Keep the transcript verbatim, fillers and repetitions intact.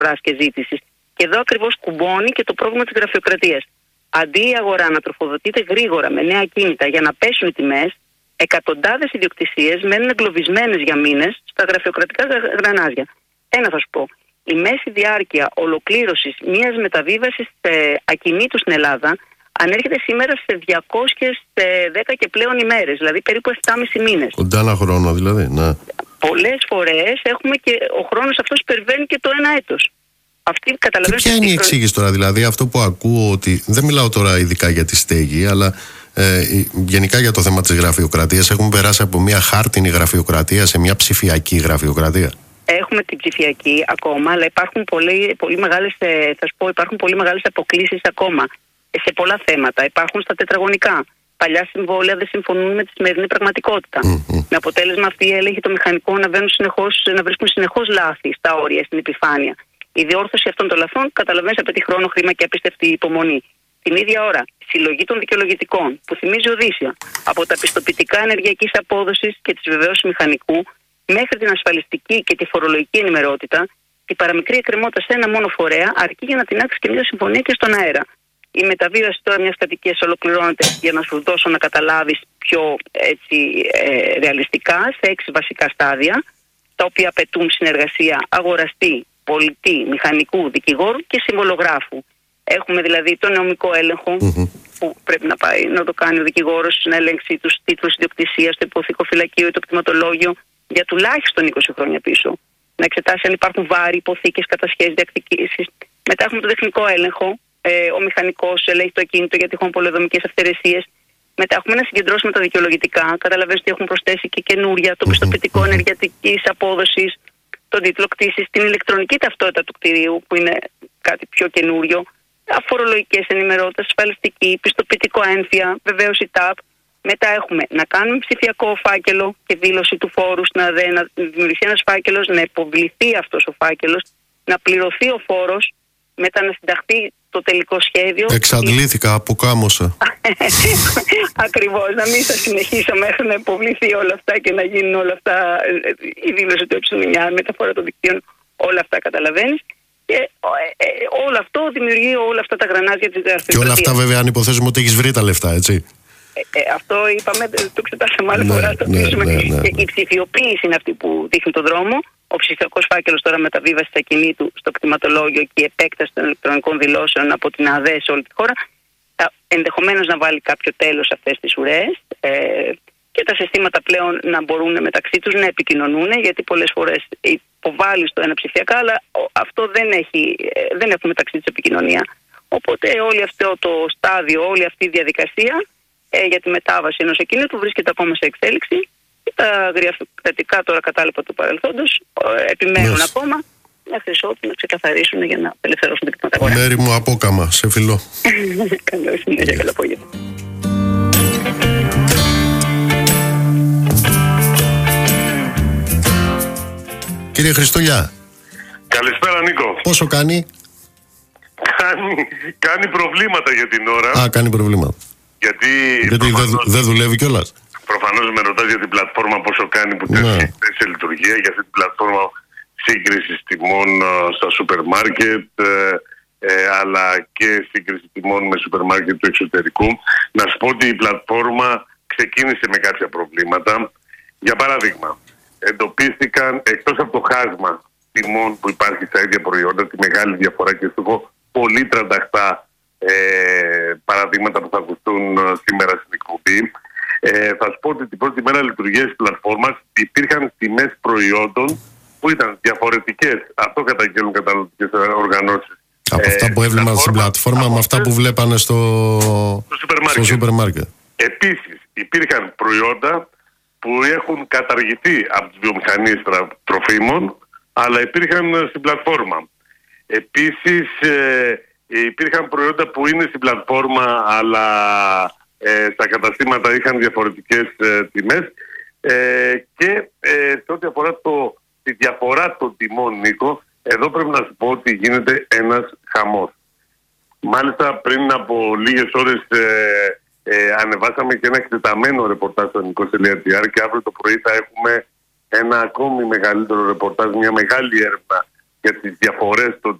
προσφοράς και ζήτησης. Και εδώ ακριβώς κουμπώνει και το πρόβλημα της γραφειοκρατίας. Αντί η αγορά να τροφοδοτείται γρήγορα με νέα κίνητα για να πέσουν οι τιμές, εκατοντάδες ιδιοκτησίες μένουν εγκλωβισμένες για μήνες στα γραφειοκρατικά γρανάζια. Ένα θα σου πω. Η μέση διάρκεια ολοκλήρωσης μιας μεταβίβασης ε, ακινήτου στην Ελλάδα ανέρχεται σήμερα σε διακόσιες δέκα και πλέον ημέρες, δηλαδή περίπου επτά και μισό μήνες. Κοντά ένα χρόνο δηλαδή, ναι. Πολλές φορές έχουμε και ο χρόνος αυτός υπερβαίνει και το ένα έτος. Αυτή, και ποια είναι η εξήγηση τώρα, δηλαδή αυτό που ακούω, ότι δεν μιλάω τώρα ειδικά για τη στέγη, αλλά ε, γενικά για το θέμα της γραφειοκρατίας, έχουμε περάσει από μια χάρτινη γραφειοκρατία σε μια ψηφιακή γραφειοκρατία. Έχουμε την ψηφιακή ακόμα, αλλά υπάρχουν πολύ, πολύ μεγάλες, θα σου πω, υπάρχουν πολύ μεγάλες αποκλίσεις ακόμα σε πολλά θέματα. Υπάρχουν στα τετραγωνικά. Παλιά συμβόλαια δεν συμφωνούν με τη σημερινή πραγματικότητα. Mm-hmm. Με αποτέλεσμα αυτοί οι έλεγχοι των μηχανικών να, συνεχώς, να βρίσκουν συνεχώς λάθη στα όρια, στην επιφάνεια. Η διόρθωση αυτών των λαθών, καταλαβαίνεις, απαιτεί χρόνο, χρήμα και απίστευτη υπομονή. Την ίδια ώρα, η συλλογή των δικαιολογητικών, που θυμίζει Οδύσσια, από τα πιστοποιητικά ενεργειακής απόδοσης και της βεβαίωσης μηχανικού, μέχρι την ασφαλιστική και τη φορολογική ενημερότητα, η παραμικρή εκκρεμότητα σε ένα μόνο φορέα αρκεί για να τεινάξει και μια συμφωνία και στον αέρα. Η μεταβίβαση τώρα μιας κατοικίας ολοκληρώνεται για να σου δώσω να καταλάβεις πιο έτσι, ε, ρεαλιστικά σε έξι βασικά στάδια, τα οποία απαιτούν συνεργασία αγοραστή, πολιτή, μηχανικού, δικηγόρου και συμβολογράφου. Έχουμε δηλαδή το νομικό έλεγχο mm-hmm. που πρέπει να πάει να το κάνει ο δικηγόρος, να ελέγξει τους τίτλους ιδιοκτησίας, το υποθηκοφυλακείο ή το κτηματολόγιο για τουλάχιστον είκοσι χρόνια πίσω. Να εξετάσει αν υπάρχουν βάρη, υποθήκες, κατασχέσεις, διεκδικήσεις. Μετά έχουμε το τεχνικό έλεγχο. Ε, ο μηχανικός ελέγχει το ακίνητο για τυχόν πολεοδομικές αυθαιρεσίες. Μετά έχουμε να συγκεντρώσουμε τα δικαιολογητικά. Καταλαβαίνετε ότι έχουν προσθέσει και καινούρια, το πιστοποιητικό ενεργειακής απόδοσης, τον τίτλο κτήσης, την ηλεκτρονική ταυτότητα του κτηρίου, που είναι κάτι πιο καινούριο, αφορολογικές ενημερότητες, ασφαλιστική, πιστοποιητικό ένφια, βεβαίως η ΤΑΠ. Μετά έχουμε να κάνουμε ψηφιακό φάκελο και δήλωση του φόρου στην ΑΔΕ, να δημιουργηθεί ένας φάκελος, να υποβληθεί αυτός ο φάκελος, να πληρωθεί ο φόρος, μετά να συνταχθεί το τελικό σχέδιο. Εξαντλήθηκα, αποκάμωσα. Ακριβώς, να μην θα συνεχίσω μέχρι να υποβληθεί όλα αυτά και να γίνουν όλα αυτά, η δήλωση του ε, μεταφορά των δικτύων, όλα αυτά καταλαβαίνεις. Και ε, ε, όλο αυτό δημιουργεί όλα αυτά τα γρανάζια της γραφειοκρατίας. Και όλα αυτά βέβαια αν υποθέσουμε ότι έχεις βρει τα λεφτά, έτσι. Ε, ε, αυτό είπαμε, το εξετάσαμε άλλη ναι, φορά. Το ναι, ναι, ναι, ναι. Η ψηφιοποίηση είναι αυτή που δείχνει τον δρόμο. Ο ψηφιακός φάκελος τώρα μεταβίβαση ακινήτου στο κτηματολόγιο και η επέκταση των ηλεκτρονικών δηλώσεων από την ΑΔΕ σε όλη τη χώρα θα ενδεχομένως να βάλει κάποιο τέλος σε αυτές τις ουρές ε, και τα συστήματα πλέον να μπορούν μεταξύ τους να επικοινωνούν, γιατί πολλές φορές υποβάλλεις το ένα ψηφιακά, αλλά αυτό δεν, έχει, δεν έχουμε μεταξύ τους επικοινωνία. Οπότε όλο αυτό το στάδιο, όλη αυτή η διαδικασία ε, για τη μετάβαση ενός ακινήτου βρίσκεται ακόμα σε εξέλιξη. Τα γραφειοκρατικά τώρα κατάλοιπα του παρελθόντος επιμένουν yes. ακόμα μέχρι ότου να ξεκαθαρίσουν για να απελευθερώσουν την κτηματαγορά. Μέρη μου απόκαμα, σε φιλώ. Καλό συνέχεια, καλό απόγευμα. Κύριε Χριστούλια. Καλησπέρα Νίκο. Πόσο κάνει? Κάνει, κάνει προβλήματα για την ώρα. Α, κάνει προβλήματα. Γιατί, Γιατί δεν δε δουλεύει κιόλας. Προφανώς με ρωτάς για την πλατφόρμα πόσο κάνει που τέθηκε ναι. σε λειτουργία, για αυτή την πλατφόρμα σύγκρισης τιμών στα σούπερ μάρκετ, ε, ε, αλλά και σύγκριση τιμών με σούπερ μάρκετ του εξωτερικού. Να σου πω ότι η πλατφόρμα ξεκίνησε με κάποια προβλήματα. Για παράδειγμα, εντοπίστηκαν εκτός από το χάσμα τιμών που υπάρχει στα ίδια προϊόντα, τη μεγάλη διαφορά, και σου έχω πολύ τρανταχτά ε, παραδείγματα που θα ακουστούν σήμερα στην εκπομπή. Ε, θα σου πω ότι την πρώτη μέρα λειτουργίας της πλατφόρμας υπήρχαν τιμές προϊόντων που ήταν διαφορετικές. Αυτό καταγγέλνουν καταναλωτικές οργανώσεις. Από ε, αυτά που έβλεπαν στην πλατφόρμα με αυτά που βλέπανε στο, στο σούπερ μάρκετ. Επίσης υπήρχαν προϊόντα που έχουν καταργηθεί από τις βιομηχανίες τροφίμων, αλλά υπήρχαν στην πλατφόρμα. Επίσης ε, υπήρχαν προϊόντα που είναι στην πλατφόρμα, αλλά ε, στα καταστήματα είχαν διαφορετικές ε, τιμές. Ε, και ε, σε ό,τι αφορά το, τη διαφορά των τιμών, Νίκο, εδώ πρέπει να σου πω ότι γίνεται ένας χαμός. Μάλιστα πριν από λίγες ώρες ε, ε, ανεβάσαμε και ένα εκτεταμένο ρεπορτάζ στο νίκος τελεία τζι άρ και αύριο το πρωί θα έχουμε ένα ακόμη μεγαλύτερο ρεπορτάζ, μια μεγάλη έρευνα για τις διαφορές των